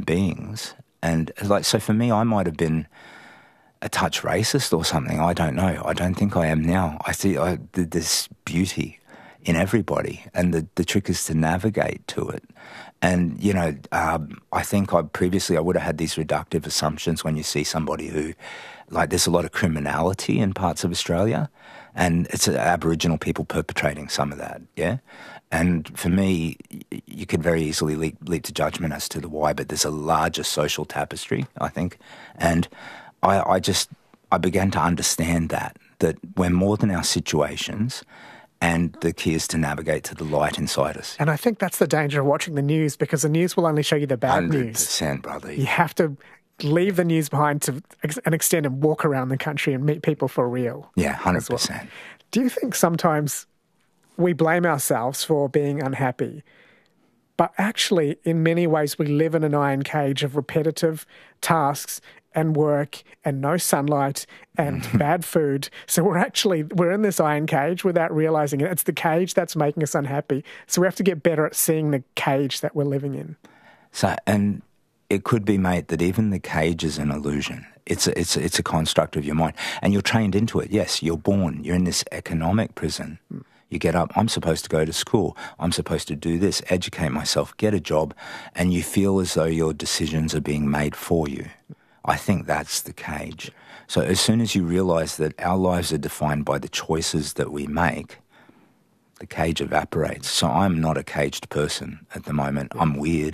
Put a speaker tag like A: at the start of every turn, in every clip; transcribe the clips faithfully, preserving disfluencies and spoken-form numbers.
A: beings. And like, so for me, I might have been a touch racist or something. I don't know. I don't think I am now. I see I, there's beauty in everybody, and the, the trick is to navigate to it. And, you know, um, I think I previously I would have had these reductive assumptions when you see somebody who, like, there's a lot of criminality in parts of Australia, and it's uh, Aboriginal people perpetrating some of that, yeah? And for me, you could very easily leap, leap to judgment as to the why, but there's a larger social tapestry, I think. And I, I just, I began to understand that, that we're more than our situations, and the key is to navigate to the light inside us.
B: And I think that's the danger of watching the news, because the news will only show you the bad
A: one hundred
B: news.
A: percent, brother.
B: You have to leave the news behind to an extent and walk around the country and meet people for real.
A: Yeah, one hundred percent.
B: Well. Do you think sometimes we blame ourselves for being unhappy, but actually in many ways we live in an iron cage of repetitive tasks and work and no sunlight and bad food. So we're actually, we're in this iron cage without realizing it. It's the cage that's making us unhappy. So we have to get better at seeing the cage that we're living in.
A: So, and it could be, mate, that even the cage is an illusion. It's a, it's a, it's a construct of your mind. And you're trained into it. Yes, you're born. You're in this economic prison. Mm. You get up, I'm supposed to go to school. I'm supposed to do this, educate myself, get a job. And you feel as though your decisions are being made for you. I think that's the cage. So as soon as you realise that our lives are defined by the choices that we make, the cage evaporates. So I'm not a caged person at the moment. I'm weird.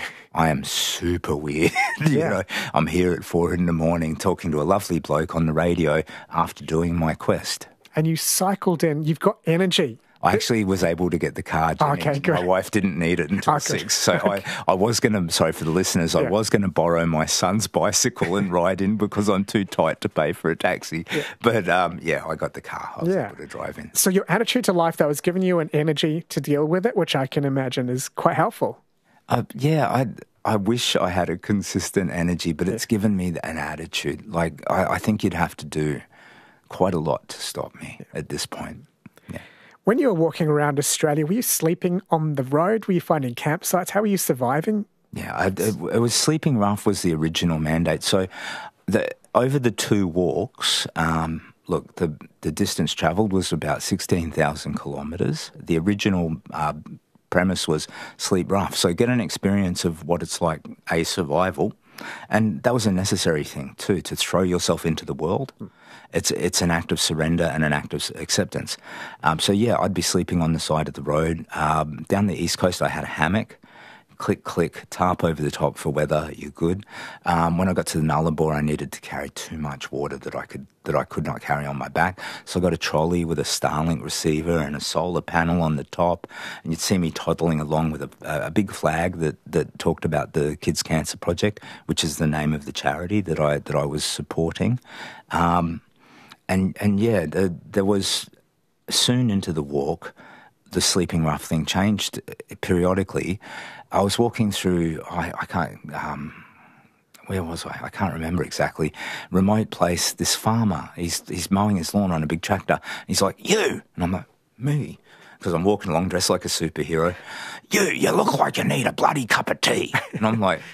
A: I am super weird. you
B: Yeah.
A: know, I'm here at four in the morning talking to a lovely bloke on the radio after doing my quest.
B: And you cycled in. You've got energy.
A: I actually was able to get the car, Jenny.
B: Okay, good.
A: My wife didn't need it until
B: Okay.
A: six. So
B: Okay.
A: I, I was going to, sorry for the listeners, I
B: Yeah.
A: was going to borrow my son's bicycle and ride in because I'm too tight to pay for a taxi.
B: Yeah.
A: But um, yeah, I got the car. I was
B: Yeah.
A: able to drive in.
B: So your attitude to life, though, has given you an energy to deal with it, which I can imagine is quite helpful.
A: Uh, yeah, I I wish I had a consistent energy, but it's given me an attitude. Like, I, I think you'd have to do quite a lot to stop me at this point. Yeah.
B: When you were walking around Australia, were you sleeping on the road? Were you finding campsites? How were you surviving?
A: Yeah, I, it, it was sleeping rough was the original mandate. So the, over the two walks, um, look, the, the distance travelled was about sixteen thousand kilometres. The original uh, premise was sleep rough. So get an experience of what it's like, a survival. And that was a necessary thing too, to throw yourself into the world. It's it's an act of surrender and an act of acceptance. Um, so yeah, I'd be sleeping on the side of the road. Um, down the East Coast, I had a hammock. Click, click, tarp over the top for weather, you're good. Um, when I got to the Nullarbor, I needed to carry too much water that I could that I could not carry on my back. So I got a trolley with a Starlink receiver and a solar panel on the top. And you'd see me toddling along with a, a big flag that, that talked about the Kids Cancer Project, which is the name of the charity that I that I was supporting. Um, and and yeah, the, there was soon into the walk, the sleeping rough thing changed periodically. I was walking through, I, I can't, um, where was I? I can't remember exactly. Remote place, this farmer, he's he's mowing his lawn on a big tractor. And he's like, you! And I'm like, me? Because I'm walking along dressed like a superhero. You, you look like you need a bloody cup of tea. And I'm like,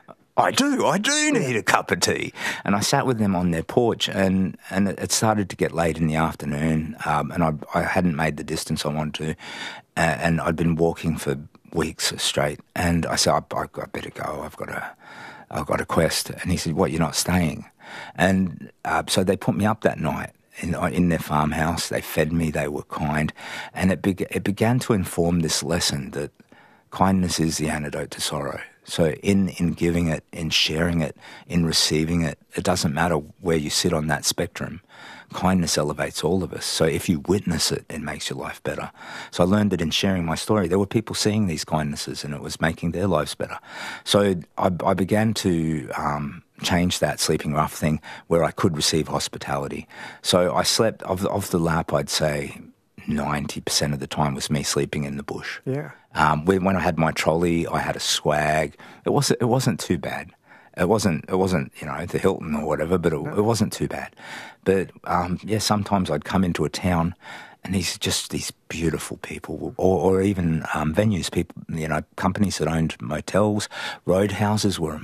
A: I do, I do need a cup of tea. And I sat with them on their porch, and, and it started to get late in the afternoon, um, and I, I hadn't made the distance I wanted to, uh, and I'd been walking for weeks straight, and I said, I, I, I better go, I've got a, I've got a quest. And he said, what, you're not staying? And uh, so they put me up that night in, in their farmhouse. They fed me, they were kind, and it, be, it began to inform this lesson that kindness is the antidote to sorrow. So in, in giving it, in sharing it, in receiving it, it doesn't matter where you sit on that spectrum. Kindness elevates all of us. So if you witness it, it makes your life better. So I learned that in sharing my story, there were people seeing these kindnesses and it was making their lives better. So I, I began to um, change that sleeping rough thing where I could receive hospitality. So I slept, of, of the lap, I'd say ninety percent of the time was me sleeping in the bush.
B: Yeah.
A: Um, when, when I had my trolley, I had a swag. It wasn't, it wasn't too bad. It wasn't, it wasn't, you know, the Hilton or whatever, but it,
B: no.
A: it wasn't too bad. But, um, yeah, sometimes I'd come into a town and these just these beautiful people, or, or even um, venues, people, you know, companies that owned motels, roadhouses were